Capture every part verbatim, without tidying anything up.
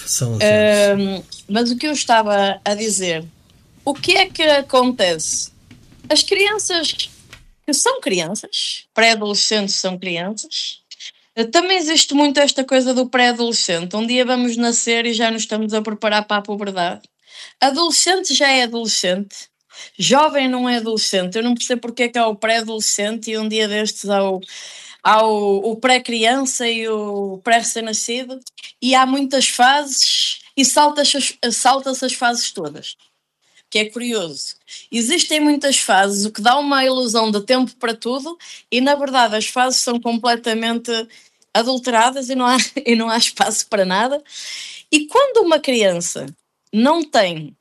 São ansiosos. Uh, mas o que eu estava a dizer, o que é que acontece? As crianças que são crianças, pré-adolescentes são crianças, também existe muito esta coisa do pré-adolescente. Um dia vamos nascer e já nos estamos a preparar para a puberdade. Adolescente já é adolescente. Jovem não é adolescente. Eu não percebo porque é que há o pré-adolescente e um dia destes há o, há o, o pré-criança e o pré-recém-nascido. E há muitas fases e salta-se salta as fases todas. Que é curioso. Existem muitas fases, o que dá uma ilusão de tempo para tudo, e na verdade as fases são completamente adulteradas e não há, e não há espaço para nada. E quando uma criança não tem,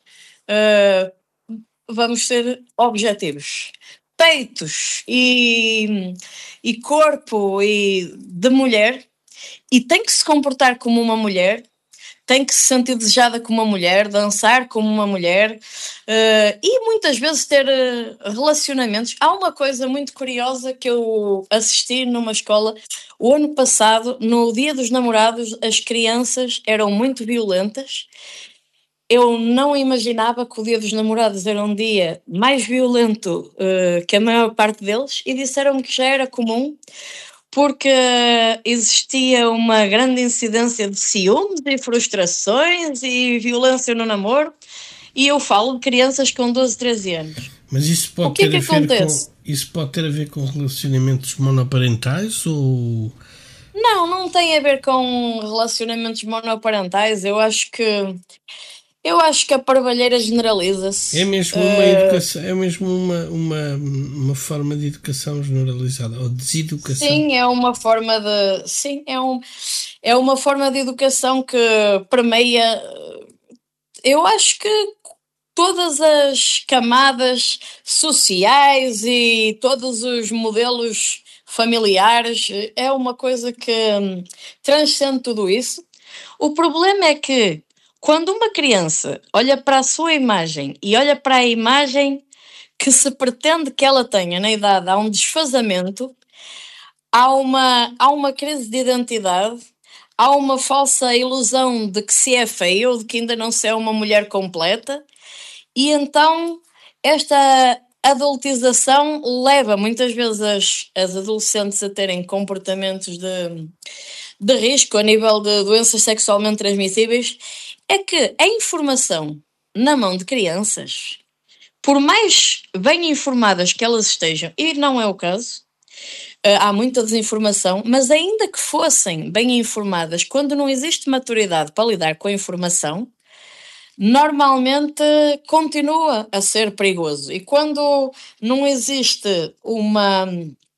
uh, vamos ser objetivos, peitos e, e corpo e de mulher, e tem que se comportar como uma mulher, tem que se sentir desejada como uma mulher, dançar como uma mulher uh, e muitas vezes ter uh, relacionamentos. Há uma coisa muito curiosa que eu assisti numa escola o ano passado, no Dia dos Namorados, as crianças eram muito violentas. Eu não imaginava que o Dia dos Namorados era um dia mais violento uh, que a maior parte deles, e disseram-me que já era comum, porque existia uma grande incidência de ciúmes e frustrações e violência no namoro, e eu falo de crianças com doze, treze anos. Mas isso pode, o que ter é que a ver acontece? Com, isso pode ter a ver com relacionamentos monoparentais ou... Não, não tem a ver com relacionamentos monoparentais. Eu acho que eu acho que a parvalheira generaliza-se. É mesmo uma uh... educação, é mesmo uma, uma, uma forma de educação generalizada ou deseducação. Sim, é uma forma de sim, é, um, é uma forma de educação que permeia. Eu acho que todas as camadas sociais e todos os modelos familiares, é uma coisa que hum, transcende tudo isso. O problema é que quando uma criança olha para a sua imagem e olha para a imagem que se pretende que ela tenha na idade, há um desfazamento, há uma, há uma crise de identidade, há uma falsa ilusão de que se é feia ou de que ainda não se é uma mulher completa, e então esta adultização leva muitas vezes as, as adolescentes a terem comportamentos de, de risco a nível de doenças sexualmente transmissíveis. É que a informação na mão de crianças, por mais bem informadas que elas estejam, e não é o caso, há muita desinformação, mas ainda que fossem bem informadas, quando não existe maturidade para lidar com a informação, normalmente continua a ser perigoso. E quando não existe uma...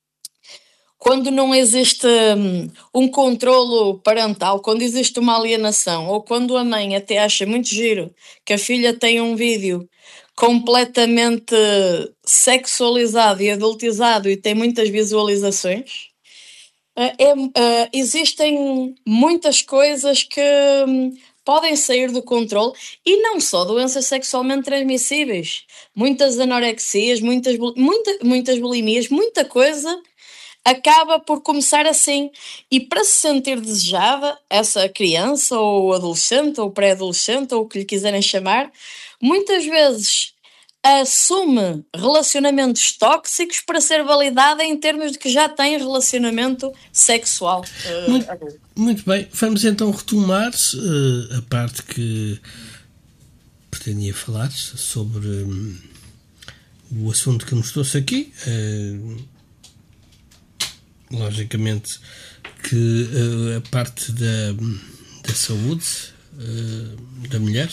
Quando não existe um controlo parental, quando existe uma alienação, ou quando a mãe até acha muito giro que a filha tem um vídeo completamente sexualizado e adultizado e tem muitas visualizações, é, é, existem muitas coisas que podem sair do controle, e não só doenças sexualmente transmissíveis, muitas anorexias, muitas, muita, muitas bulimias, muita coisa acaba por começar assim. E para se sentir desejada, essa criança ou adolescente ou pré-adolescente ou o que lhe quiserem chamar, muitas vezes assume relacionamentos tóxicos para ser validada em termos de que já tem relacionamento sexual. Uh, muito, muito bem, vamos então retomar uh, a parte que pretendia falar sobre um, o assunto que nos trouxe aqui. Uh, logicamente que uh, a parte da, da saúde uh, da mulher.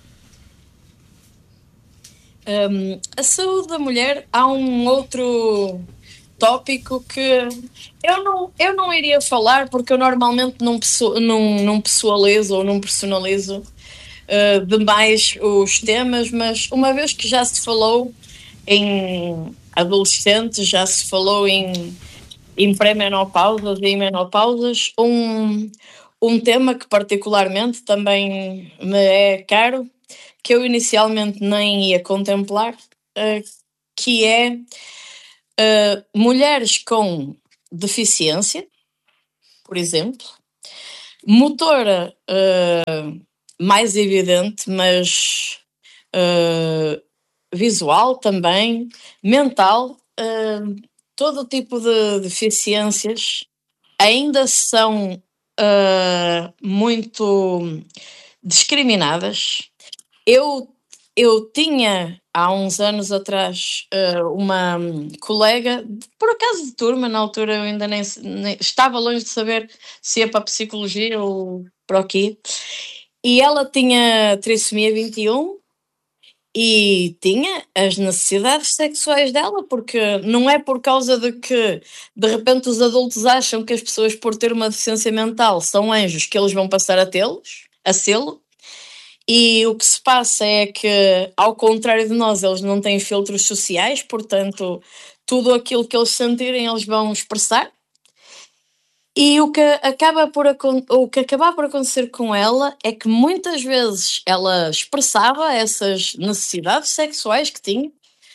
Um, a saúde da mulher, há um outro tópico que eu não, eu não iria falar, porque eu normalmente não, não, não pessoalizo ou não personalizo uh, demais os temas, mas uma vez que já se falou em adolescentes, já se falou em, em pré-menopausas e em menopausas, um, um tema que particularmente também me é caro, que eu inicialmente nem ia contemplar, uh, que é uh, mulheres com deficiência, por exemplo, motora, uh, mais evidente, mas uh, visual também, mental, uh, todo tipo de deficiências ainda são uh, muito discriminadas. Eu, eu tinha, há uns anos atrás, uh, uma colega, por acaso de turma, na altura eu ainda nem, nem estava longe de saber se ia para a psicologia ou para o quê, e ela tinha trissomia vinte e um e tinha as necessidades sexuais dela, porque não é por causa de que de repente os adultos acham que as pessoas, por ter uma deficiência mental, são anjos, que eles vão passar a tê-los, a sê-lo. E o que se passa é que, ao contrário de nós, eles não têm filtros sociais, portanto, tudo aquilo que eles sentirem, eles vão expressar. E o que acaba por, o que acaba por acontecer com ela é que muitas vezes ela expressava essas necessidades sexuais que tinha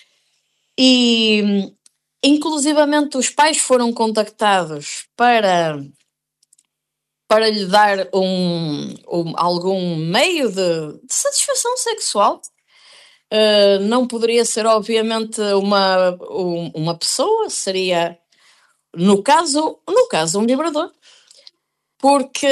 e, inclusivamente, os pais foram contactados para, para lhe dar um, um, algum meio de, de satisfação sexual. Uh, não poderia ser, obviamente, uma, um, uma pessoa, seria, no caso, no caso, um vibrador. Porque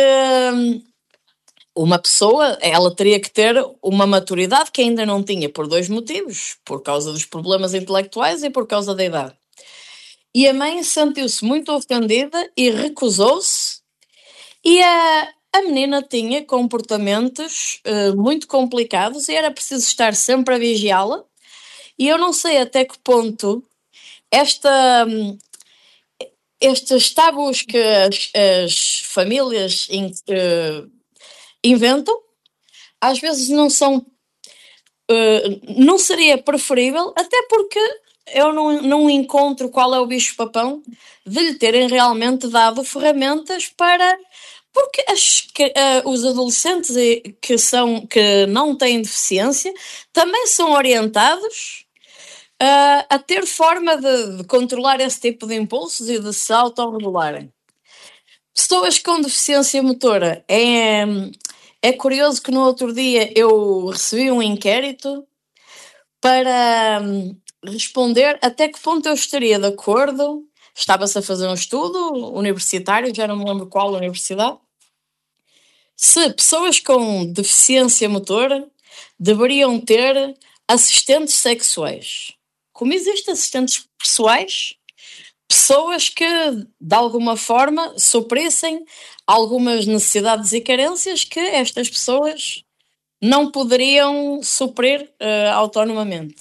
uma pessoa, ela teria que ter uma maturidade que ainda não tinha, por dois motivos: por causa dos problemas intelectuais e por causa da idade. E a mãe sentiu-se muito ofendida e recusou-se, e a, a menina tinha comportamentos uh, muito complicados e era preciso estar sempre a vigiá-la. E eu não sei até que ponto esta... Um, estes tabus que as, as famílias in, uh, inventam, às vezes não são, uh, não seria preferível, até porque eu não, não encontro qual é o bicho-papão de lhe terem realmente dado ferramentas para, porque as, que, uh, os adolescentes que, são, que não têm deficiência também são orientados Uh, a ter forma de, de controlar esse tipo de impulsos e de se autorregularem. Pessoas com deficiência motora, é, é curioso que no outro dia eu recebi um inquérito para um, responder até que ponto eu estaria de acordo. Estava-se a fazer um estudo universitário, já não me lembro qual universidade, se pessoas com deficiência motora deveriam ter assistentes sexuais. Como existem assistentes pessoais, pessoas que, de alguma forma, suprissem algumas necessidades e carências que estas pessoas não poderiam suprir uh, autonomamente.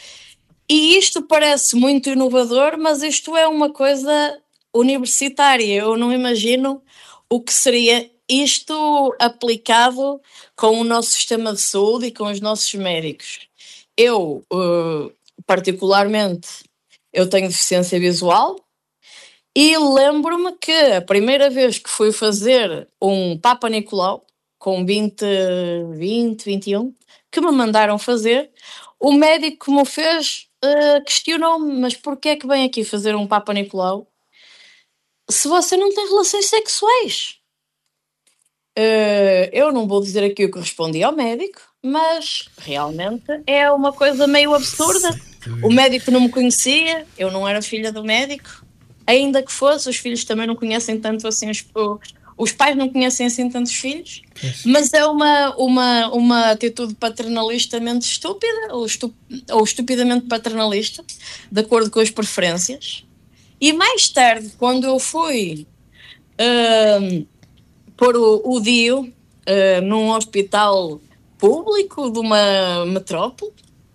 E isto parece muito inovador, mas isto é uma coisa universitária. Eu não imagino o que seria isto aplicado com o nosso sistema de saúde e com os nossos médicos. Eu... Uh, particularmente, eu tenho deficiência visual e lembro-me que a primeira vez que fui fazer um Papa Nicolau com vinte, vinte, vinte e um, que me mandaram fazer, o médico que me fez uh, questionou-me: mas porquê é que vem aqui fazer um Papa Nicolau se você não tem relações sexuais? Uh, eu não vou dizer aqui o que respondi ao médico, mas realmente é uma coisa meio absurda. O médico não me conhecia, eu não era filha do médico, ainda que fosse, os filhos também não conhecem tanto assim, os, os pais não conhecem assim tantos filhos, mas é uma, uma, uma atitude paternalistamente estúpida, ou, estup, ou estupidamente paternalista, de acordo com as preferências. E mais tarde, quando eu fui uh, pôr o, o D I U uh, num hospital público de uma metrópole,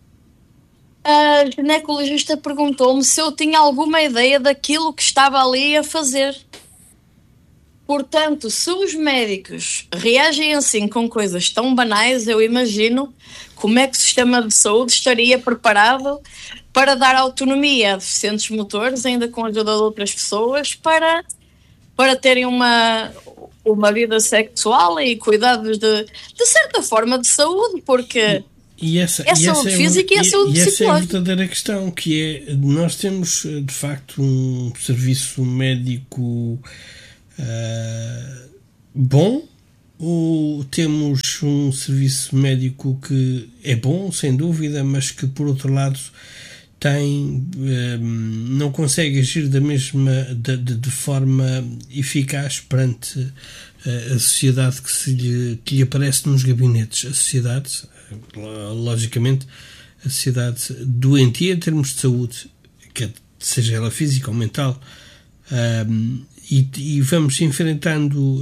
a ginecologista perguntou-me se eu tinha alguma ideia daquilo que estava ali a fazer. Portanto, se os médicos reagem assim com coisas tão banais, eu imagino como é que o sistema de saúde estaria preparado para dar autonomia a deficientes motores, ainda com a ajuda de outras pessoas, para, para terem uma, uma vida sexual e cuidados de, de certa forma de saúde, porque... E essa, é e saúde essa física é, e é saúde e essa psicológica. É a verdadeira questão, que é, nós temos de facto um serviço médico uh, bom, ou temos um serviço médico que é bom, sem dúvida, mas que por outro lado tem, não consegue agir da mesma, de, de, de forma eficaz perante a sociedade que, se lhe, que lhe aparece nos gabinetes. A sociedade, logicamente, a sociedade doentia em termos de saúde, quer seja ela física ou mental, e, e vamos enfrentando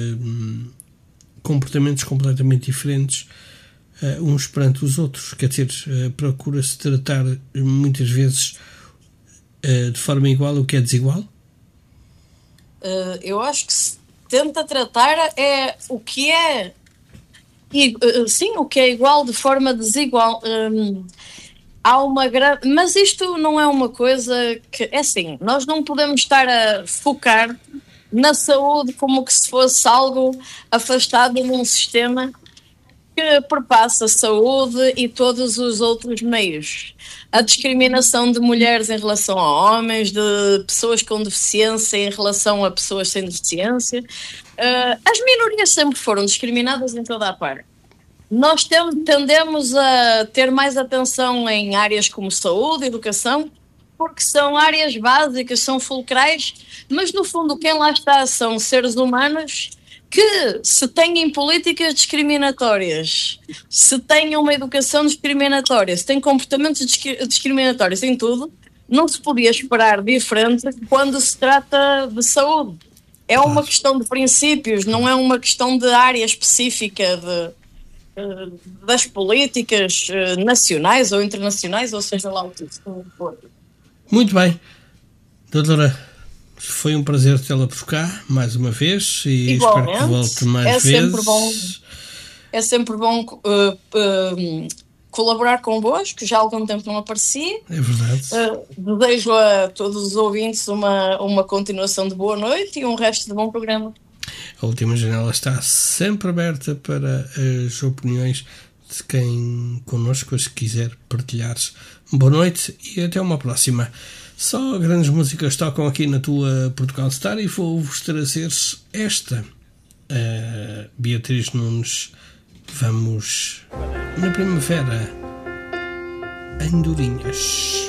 comportamentos completamente diferentes uh, uns perante os outros. Quer dizer, uh, procura-se tratar muitas vezes uh, de forma igual o que é desigual? Uh, eu acho que se tenta tratar é o que é e, uh, sim, o que é igual de forma desigual. Um, há uma grande... Mas isto não é uma coisa que... É assim, nós não podemos estar a focar na saúde como que se fosse algo afastado de um sistema que perpassa a saúde e todos os outros meios. A discriminação de mulheres em relação a homens, de pessoas com deficiência em relação a pessoas sem deficiência. Uh, as minorias sempre foram discriminadas em toda a parte. Nós tendemos a ter mais atenção em áreas como saúde, educação, porque são áreas básicas, são fulcrais, mas no fundo quem lá está são seres humanos que, se têm políticas discriminatórias, se têm uma educação discriminatória, se têm comportamentos discriminatórios em tudo, não se podia esperar diferente quando se trata de saúde. É uma questão de princípios, não é uma questão de área específica de, das políticas nacionais ou internacionais, ou seja lá o que for. Muito bem, doutora, foi um prazer tê-la por cá mais uma vez e igualmente, espero que volte mais é vezes. Sempre bom, é sempre bom uh, uh, colaborar convosco, já há algum tempo não apareci. É verdade. Uh, desejo a todos os ouvintes uma, uma continuação de boa noite e um resto de bom programa. A Última Janela está sempre aberta para as opiniões de quem connosco as quiser partilhar. Boa noite e até uma próxima. Só grandes músicas tocam aqui na tua Portugal Star e vou-vos trazer esta. Uh, Beatriz Nunes. Vamos na primavera em Dourinhas.